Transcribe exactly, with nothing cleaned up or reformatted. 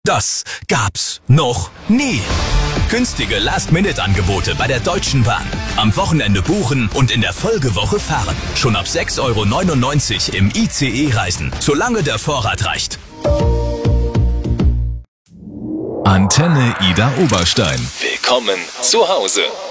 Das gab's noch nie. Günstige Last-Minute-Angebote bei der Deutschen Bahn. Am Wochenende buchen und in der Folgewoche fahren. Schon ab sechs Euro neunundneunzig im I C E reisen, solange der Vorrat reicht. Antenne Ida Oberstein. Willkommen zu Hause.